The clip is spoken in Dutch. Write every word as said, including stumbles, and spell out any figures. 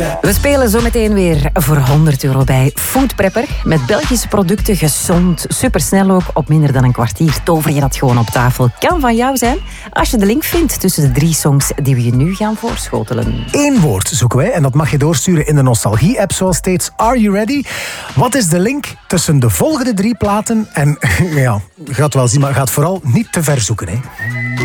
We spelen zo meteen weer voor honderd euro bij Food Prepper. Met Belgische producten, gezond, supersnel ook. Op minder dan een kwartier tover je dat gewoon op tafel. Kan van jou zijn als je de link vindt tussen de drie songs die we je nu gaan voorschotelen. Eén woord zoeken wij en dat mag je doorsturen in de Nostalgie-app zoals steeds. Are you ready? Wat is de link tussen de volgende drie platen? En ja, je gaat wel zien, maar gaat vooral niet te ver zoeken, hè.